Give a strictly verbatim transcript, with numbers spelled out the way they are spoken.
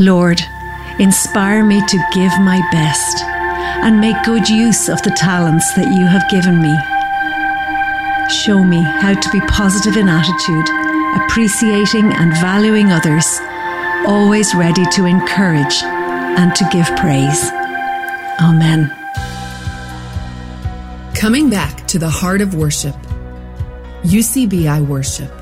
Lord, inspire me to give my best and make good use of the talents that you have given me. Show me how to be positive in attitude, appreciating and valuing others, always ready to encourage and to give praise. Amen. Coming back to the heart of worship, U C B I Worship.